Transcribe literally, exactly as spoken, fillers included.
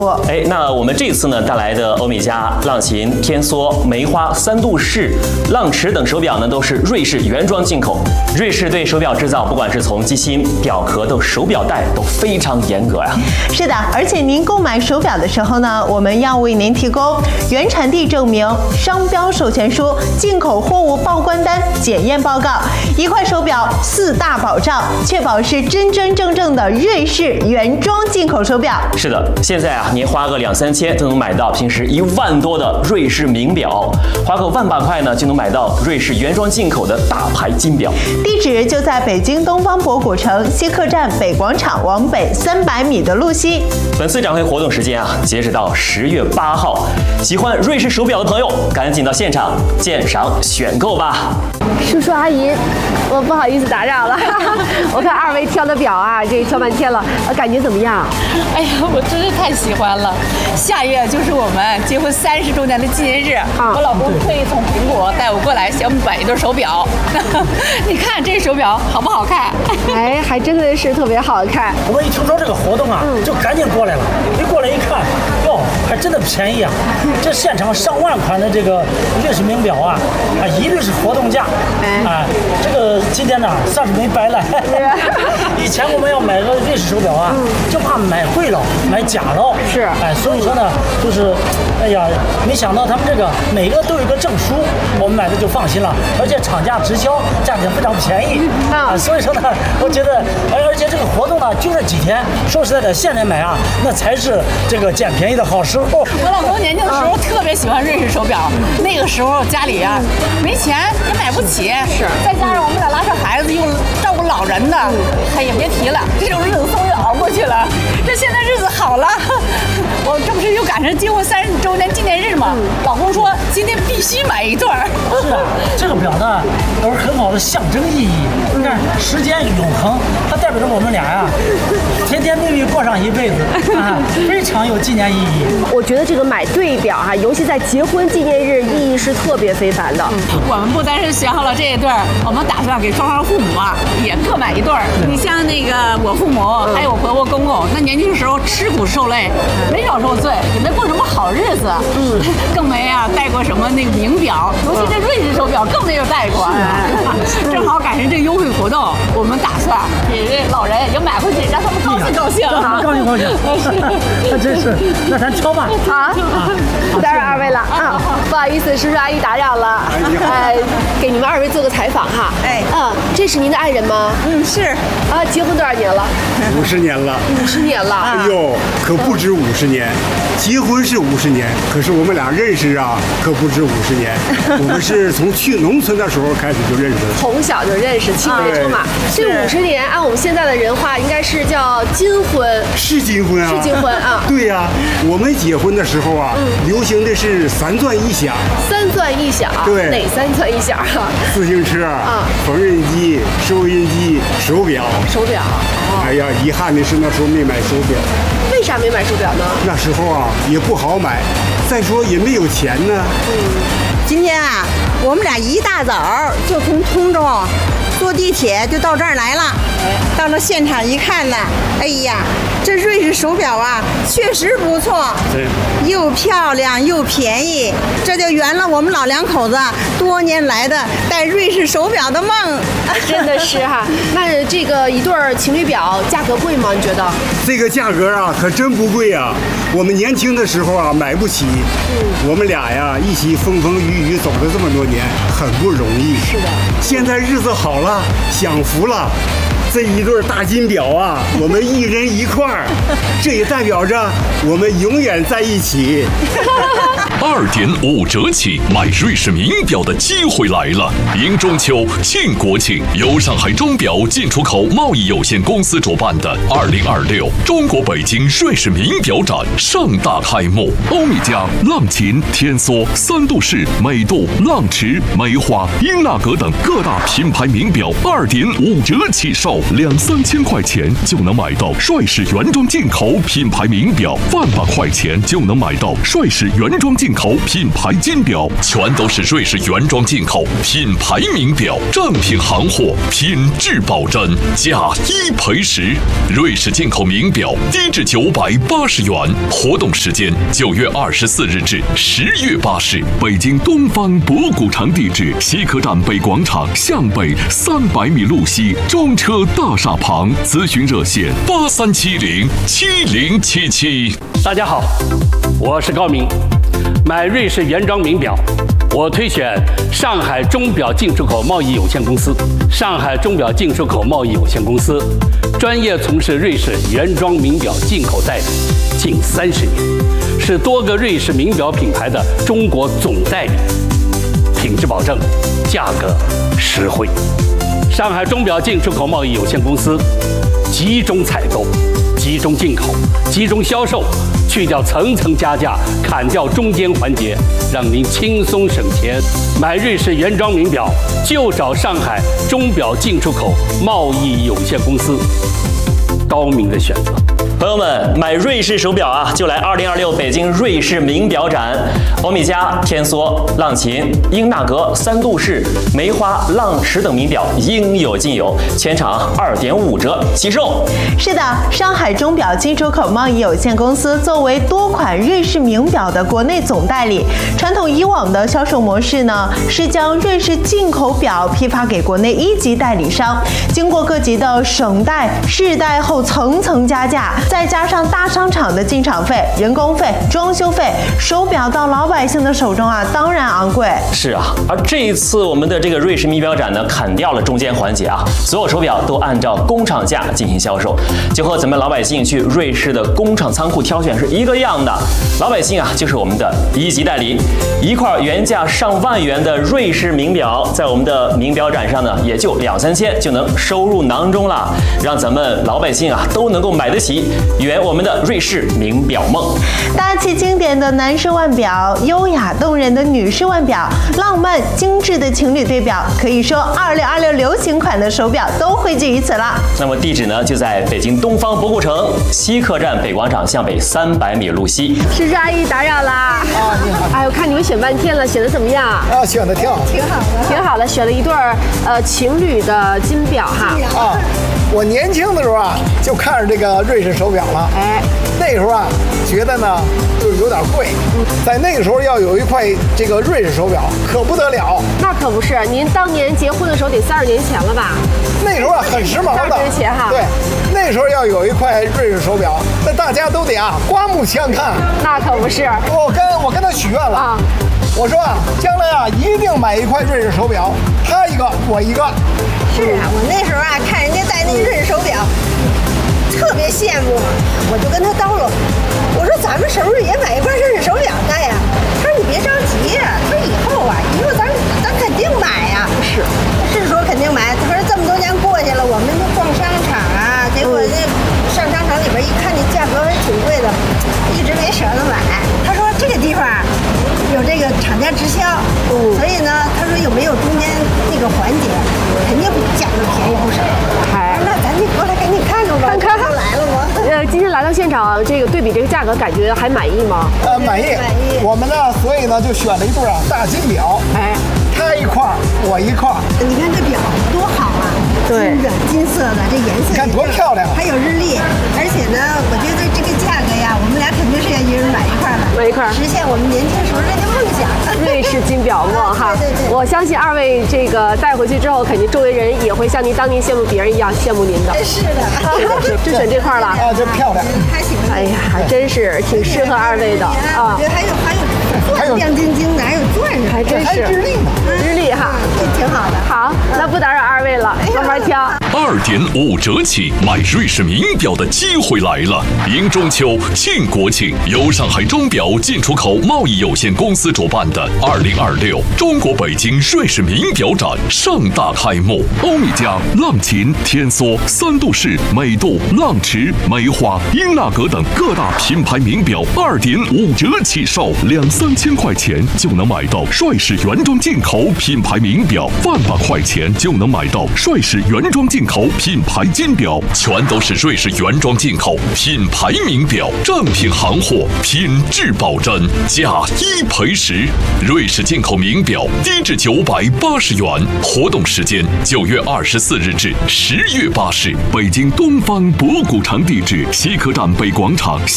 哎，那我们这次呢带来的欧米茄、浪琴、天梭、梅花、三度式、浪驰等手表呢，都是瑞士原装进口。瑞士对手表制造，不管是从机芯、表壳到手表带，都非常严格呀。 是的，而且您购买手表的时候呢，我们要为您提供原产地证明、商标授权书、进口货物报关单、检验报告，一块手表四大保障，确保是真真正正的瑞士原装进口手表。 是的，现在啊。您花个两三千就能买到平时一万多的瑞士名表，花个万把块呢就能买到瑞士原装进口的大牌金表。 地址就在北京东方博古城西客站北广场往北三百米的路西。 本次展会活动时间啊，截止到十月八号。喜欢瑞士手表的朋友，赶紧到现场鉴赏选购吧。 叔叔阿姨，我不好意思打扰了。我看二位挑的表啊，这挑半天了，感觉怎么样？ 哎呀，我真是太喜欢了！下月就是我们结婚三十周年的纪念日，啊、我老公特意从苹果带我过来，想买一对手表。你看这手表好不好看？ 哎，还真的是特别好看。 我们一听说这个活动啊，嗯、就赶紧过来了。一过来一看，哟，还真的便宜啊！这现场上万款的这个瑞士名表啊，啊，一律是活动价。哎，啊，这个今天呢算是没白来。以前我们要买个瑞士手表啊，嗯、就怕买贵了，买假了。 是， 哎，所以说呢，就是，哎呀，没想到他们这个每个都有个证书，我们买的就放心了，而且厂家直销，价钱非常便宜啊。所以说呢，我觉得，哎，而且这个活动呢就这几天，说实在的，现在买啊，那才是这个捡便宜的好时候。 我老公年轻的时候特别喜欢瑞士手表，那个时候家里啊没钱也买不起，是，再加上我们俩拉扯孩子又照顾老人的，哎也别提了，这种日子终于熬过去了。这现在日子好了。我这不是又赶上结婚三十周年纪念日吗？嗯、老公说今天必须买一对儿。 是啊，这个表呢都是很好的象征意义。你看，时间永恒，它代表着我们俩呀、啊，甜甜蜜蜜过上一辈子啊，非常有纪念意义。 我觉得这个买对表哈、啊，尤其在结婚纪念日，意义是特别非凡的。 嗯、我们不单是选好了这一对儿，我们打算给双方父母啊也各买一对儿。你像那个我父母还有我婆婆公公，那年轻时候吃苦受累，没少受罪，也没过什么好日子，嗯，更没啊戴过什么那个名表，尤其这瑞士手表更没有戴过。正好赶上这优惠活动，我们打算给这老人也买回去，让他们高兴高兴啊， 高兴高兴。那真是，那咱挑吧。 好，不打扰二位了啊，不好意思，叔叔阿姨打扰了。哎，给你们二位做个采访哈。哎，嗯，这是您的爱人吗？ 嗯，是。 啊，结婚多少年了？ 五十年了。 五十年了。 哎呦，可不止五十年。结婚是五十年，可是我们俩认识啊，可不止五十年。我们是从去农村的时候开始就认识的， 从小就认识，青梅竹马。这五十年，按我们现在的人话，应该是叫金婚。 是金婚啊， 是金婚啊。 对呀、啊，我们结婚的时候啊，嗯、流行的是三钻一响。 三钻一响， 对， 哪三钻一响啊？ 自行车啊，缝纫机、收音机、手表。 手表。 哦、哎呀，遗憾的是那时候没买手表。 为啥没买手表呢？ 那时候啊也不好买，再说也没有钱呢。 嗯，今天啊，我们俩一大早就从通州坐地铁就到这儿来了。到了现场一看呢，哎呀，这瑞士手表啊，确实不错，又漂亮又便宜，这就圆了我们老两口子多年来的戴瑞士手表的梦。 真的是哈，那这个一对情侣表价格贵吗？你觉得？ 这个价格啊，可真不贵啊。我们年轻的时候啊，买不起。嗯，我们俩呀，一起风风雨雨走了这么多年，很不容易。 是的。 现在日子好了，享福了。这一对大金表啊，我们一人一块儿，这也代表着我们永远在一起。 二点五折起买瑞士名表的机会来了！迎中秋庆国庆，由上海钟表进出口贸易有限公司主办的二零二六中国北京瑞士名表展盛大开幕。欧米茄、浪琴、天梭、三度式、美度、浪驰、梅花、英纳格等各大品牌名表二点五折起售，两三千块钱就能买到瑞士原装进口品牌名表，万把块钱就能买到瑞士原装进进口品牌金表，全都是瑞士原装进口品牌名表，正品行货，品质保真，价一赔十。瑞士进口名表低至九百八十元，活动时间九月二十四日至十月八日。北京东方博古城地址：西客站北广场向北三百米路西中车大厦旁。咨询热线：八三七零七零七七。 大家好，我是高明。买瑞士原装名表，我推选上海钟表进出口贸易有限公司。上海钟表进出口贸易有限公司专业从事瑞士原装名表进口代理近三十年，是多个瑞士名表品牌的中国总代理，品质保证，价格实惠。上海钟表进出口贸易有限公司集中采购、集中进口、集中销售，去掉层层加价，砍掉中间环节，让您轻松省钱。买瑞士原装名表就找上海钟表进出口贸易有限公司，高明的选择。 朋友们，买瑞士手表啊，就来二零二六北京瑞士名表展。欧米茄、天梭、浪琴、英纳格、三度式、梅花、浪驰等名表应有尽有，全场二点五折起售。 是的，上海钟表进出口贸易有限公司作为多款瑞士名表的国内总代理，传统以往的销售模式呢，是将瑞士进口表批发给国内一级代理商，经过各级的省代、市代后层层加价。再加上大商场的进场费、人工费、装修费，手表到老百姓的手中啊，当然昂贵。 是啊，而这一次我们的这个瑞士名表展呢，砍掉了中间环节啊，所有手表都按照工厂价进行销售，就和咱们老百姓去瑞士的工厂仓库挑选是一个样的。老百姓啊，就是我们的一级代理，一块原价上万元的瑞士名表，在我们的名表展上呢，也就两三千就能收入囊中了，让咱们老百姓啊都能够买得起。圆我们的瑞士名表梦。 大气经典的男士腕表，优雅动人的女士腕表，浪漫精致的情侣对表，可以说二零二六流行款的手表都汇聚于此了。 那么地址呢，就在北京东方博古城西客站北广场向北三百米路西。 叔叔阿姨打扰啦！ 啊，你好。 哎，我看你们选半天了，选的怎么样？ 啊，选的挺好， 挺好的，挺好的，选了一对儿呃情侣的金表哈。 啊。我年轻的时候啊，就看着这个瑞士手表了。 哎， 那时候啊，觉得呢就是有点贵。嗯，在那个时候要有一块这个瑞士手表，可不得了。 那可不是，您当年结婚的时候得三十年前了吧？ 那时候啊，很时髦的。 三十年前哈。 对，那时候要有一块瑞士手表，那大家都得啊刮目相看。 那可不是。 我跟我跟他许愿了啊，我说啊，将来啊一定买一块瑞士手表，他一个我一个。 是啊，我那时候啊看人家戴那瑞士手表，特别羡慕，我就跟他叨唠，我说咱们是不是也买一块瑞士手表戴呀？他说你别着急呀，他说以后啊，以后咱咱肯定买呀。是，是说肯定买。他说这么多年过去了，我们都逛商场啊，结果那上商场里边一看，那价格还挺贵的，一直没舍得买。他说这个地方有这个厂家直销，嗯，所以呢，他说有没有中间那个环节，肯定比价格便宜不少。哎，那咱就过来赶紧看看吧。 看看来了吗？ 呃，今天来到现场，这个对比这个价格，感觉还满意吗？ 呃，满意。满意。我们呢，所以呢就选了一对啊大金表。哎，他一块我一块。 你看这表多好啊！ 对， 金的金色的，这颜色你看多漂亮， 还有日历，而且呢，我觉得这个价格呀，我们俩肯定是要一人买一块的， 买一块， 实现我们年轻时候这个梦想。 瑞士金表梦哈， 对对对， 我相信二位这个带回去之后，肯定周围人也会像您当年羡慕别人一样羡慕您的。 是的， 是的，就选这块了。 啊，这漂亮， 还行。 哎呀，还真是挺适合二位的啊。 我觉得还有还有还有亮晶晶的，还有钻石， 还真是日历呢， 日历哈， 这挺好的。 好，那不打扰二位了，慢慢挑。 二点五折起买瑞士名表的机会来了！迎中秋、庆国庆，由上海钟表进出口贸易有限公司主办的二零二六中国北京瑞士名表展盛大开幕。欧米茄、浪琴、天梭、三度式、美度、浪驰、梅花、英纳格等各大品牌名表二点五折起售，两三千千块钱就能买到帅士原装进口品牌名表，万把块钱就能买到帅士原装进口品牌金表，全都是瑞士原装进口品牌名表，正品行货，品质保真，价一赔十。瑞士进口名表低至九百八十元，活动时间九月二十四日至十月八日，北京东方博古城地址西客站北广场。